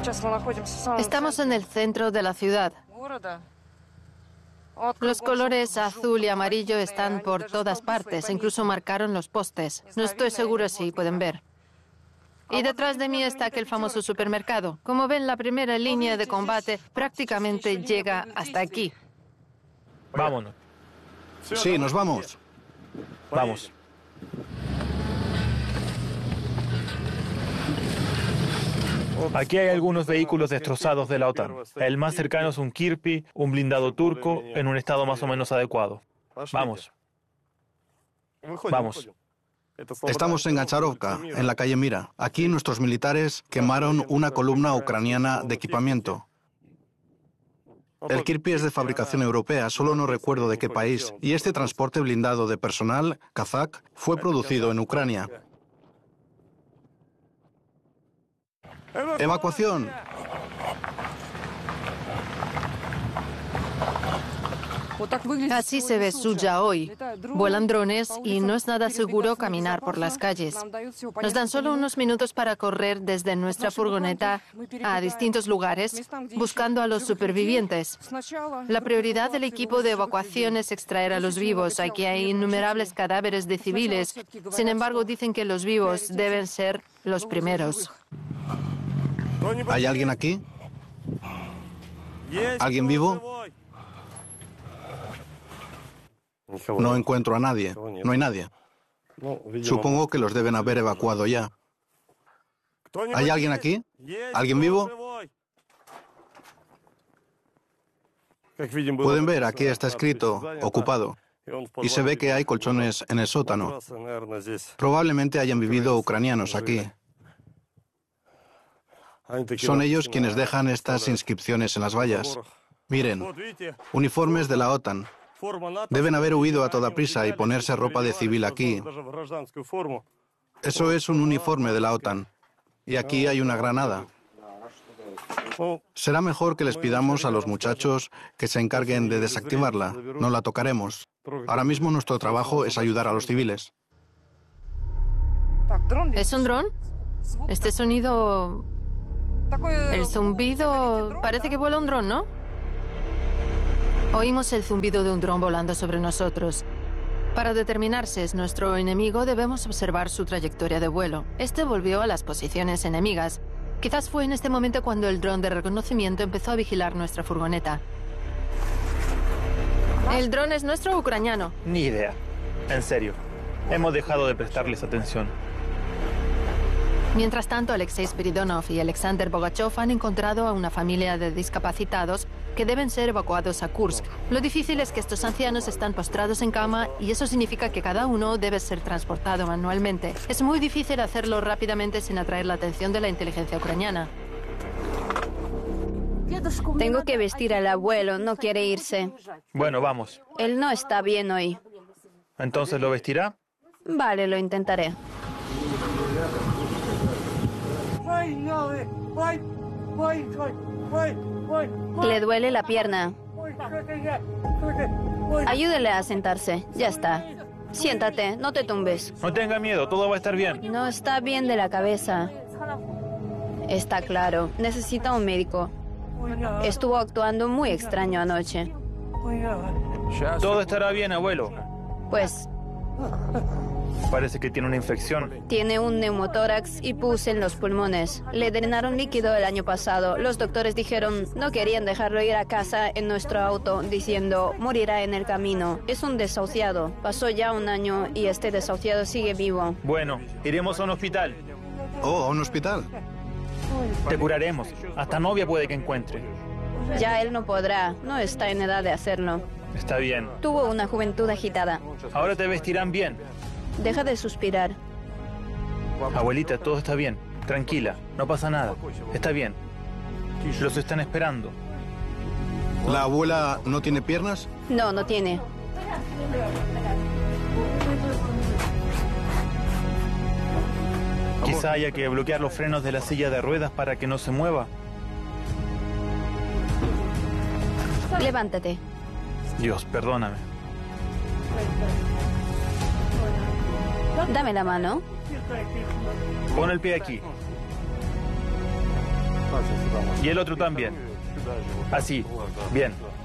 Estamos en el centro de la ciudad. Los colores azul y amarillo están por todas partes, incluso marcaron los postes. No estoy seguro si pueden ver. Y detrás de mí está aquel famoso supermercado. Como ven, la primera línea de combate prácticamente llega hasta aquí. Vámonos. Sí, nos vamos. Vamos. Aquí hay algunos vehículos destrozados de la OTAN. El más cercano es un Kirpi, un blindado turco, en un estado más o menos adecuado. Vamos. Vamos. Estamos en Gacharovka, en la calle Mira. Aquí nuestros militares quemaron una columna ucraniana de equipamiento. El Kirpi es de fabricación europea, solo no recuerdo de qué país. Y este transporte blindado de personal kazak fue producido en Ucrania. ¡Evacuación! Así se ve Suya hoy. Vuelan drones y no es nada seguro caminar por las calles. Nos dan solo unos minutos para correr desde nuestra furgoneta a distintos lugares buscando a los supervivientes. La prioridad del equipo de evacuación es extraer a los vivos. Aquí hay innumerables cadáveres de civiles. Sin embargo, dicen que los vivos deben ser los primeros. ¿Hay alguien aquí? ¿Alguien vivo? No encuentro a nadie. No hay nadie. Supongo que los deben haber evacuado ya. ¿Hay alguien aquí? ¿Alguien vivo? Pueden ver, aquí está escrito, ocupado. Y se ve que hay colchones en el sótano. Probablemente hayan vivido ucranianos aquí. Son ellos quienes dejan estas inscripciones en las vallas. Miren, uniformes de la OTAN. Deben haber huido a toda prisa y ponerse ropa de civil aquí. Eso es un uniforme de la OTAN. Y aquí hay una granada. Será mejor que les pidamos a los muchachos que se encarguen de desactivarla. No la tocaremos. Ahora mismo nuestro trabajo es ayudar a los civiles. ¿Es un dron? Este sonido... El zumbido... Parece que vuela un dron, ¿no? Oímos el zumbido de un dron volando sobre nosotros. Para determinar si es nuestro enemigo, debemos observar su trayectoria de vuelo. Este volvió a las posiciones enemigas. Quizás fue en este momento cuando el dron de reconocimiento empezó a vigilar nuestra furgoneta. ¿El dron es nuestro o ucraniano? Ni idea. En serio. Hemos dejado de prestarles atención. Mientras tanto, Alexei Spiridonov y Alexander Bogachov han encontrado a una familia de discapacitados que deben ser evacuados a Kursk. Lo difícil es que estos ancianos están postrados en cama y eso significa que cada uno debe ser transportado manualmente. Es muy difícil hacerlo rápidamente sin atraer la atención de la inteligencia ucraniana. Tengo que vestir al abuelo, no quiere irse. Bueno, vamos. Él no está bien hoy. ¿Entonces lo vestirá? Vale, lo intentaré. Le duele la pierna. Ayúdele a sentarse. Ya está. Siéntate, no te tumbes. No tenga miedo, todo va a estar bien. No está bien de la cabeza. Está claro. Necesita un médico. Estuvo actuando muy extraño anoche. Todo estará bien, abuelo. Pues... Parece que tiene una infección. Tiene un neumotórax y pus en los pulmones. Le drenaron líquido el año pasado. Los doctores dijeron no querían dejarlo ir a casa en nuestro auto, diciendo morirá en el camino. Es un desahuciado. Pasó ya un año y este desahuciado sigue vivo. Bueno, iremos a un hospital. Oh, ¿a un hospital? Te curaremos. Hasta novia puede que encuentre. Ya él no podrá. No está en edad de hacerlo. Está bien. Tuvo una juventud agitada. Ahora te vestirán bien. Deja de suspirar. Abuelita, todo está bien. Tranquila, no pasa nada. Está bien. Los están esperando. ¿La abuela no tiene piernas? No, no tiene. Quizá haya que bloquear los frenos de la silla de ruedas para que no se mueva. Levántate. Dios, perdóname. Dame la mano. Pon el pie aquí. Y el otro también. Así. Bien.